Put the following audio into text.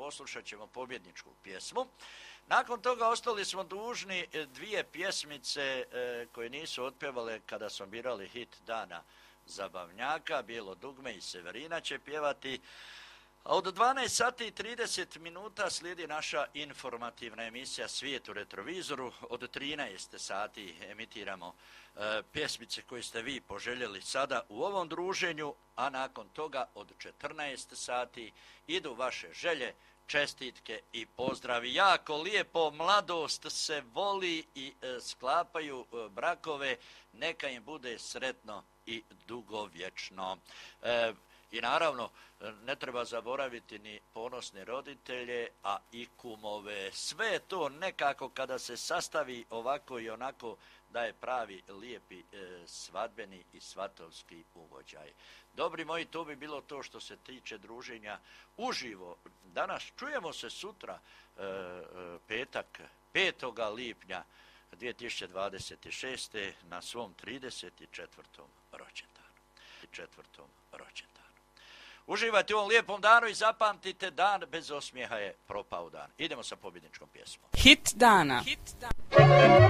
poslušat ćemo pobjedničku pjesmu. Nakon toga ostali smo dužni dvije pjesmice koje nisu otpjevale kada smo birali hit dana zabavnjaka. Bijelo dugme i Severina će pjevati. A od 12 sati i 30 minuta slijedi naša informativna emisija Svijet u retrovizoru. Od 13 sati emitiramo pjesmice koje ste vi poželjeli sada u ovom druženju, a nakon toga od 14 sati idu vaše želje, čestitke i pozdravi. Jako lijepo, mladost se voli i sklapaju brakove, neka im bude sretno i dugovječno. I naravno, ne treba zaboraviti ni ponosne roditelje, a i kumove. Sve to nekako kada se sastavi ovako i onako daje pravi, lijepi svadbeni i svatovski uvođaj. Dobri moji, to bi bilo to što se tiče druženja uživo. Danas čujemo se sutra, petak, 5. lipnja 2026. na svom 34. rođendanu. Uživajte u ovom lijepom danu i zapamtite, dan bez osmijeha je propao dan. Idemo sa pobjedničkom pjesmom. Hit dana.